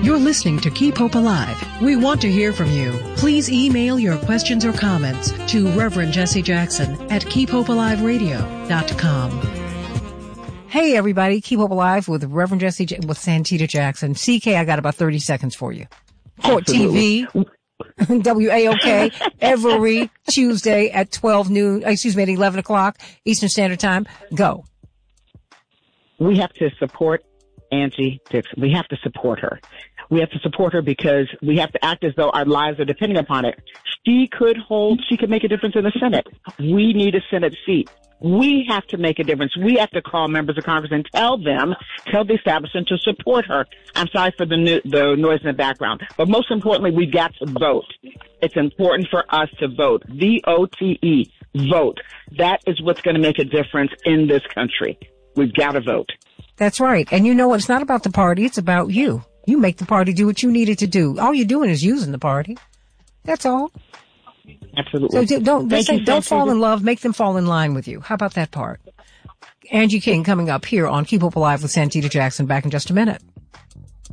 You're listening to Keep Hope Alive. We want to hear from you. Please email your questions or comments to Reverend Jesse Jackson at keephopealiveradio.com. Hey, everybody. Keep Hope Alive with Reverend Jesse with Santita Jackson. CK, I got about 30 seconds for you. Court TV, WAOK, every Tuesday at 11 o'clock Eastern Standard Time. Go. We have to support Angie Dixon. We have to support her. We have to support her because we have to act as though our lives are depending upon it. She could make a difference in the Senate. We need a Senate seat. We have to make a difference. We have to call members of Congress and tell the establishment to support her. I'm sorry for the noise in the background. But most importantly, we've got to vote. It's important for us to vote. VOTE. Vote. That is what's going to make a difference in this country. We've got to vote. That's right. And you know, it's not about the party. It's about you. You make the party do what you need it to do. All you're doing is using the party. That's all. Absolutely. So don't fall in love. Make them fall in line with you. How about that part? Angie King coming up here on Keep Hope Alive with Santita Jackson. Back in just a minute.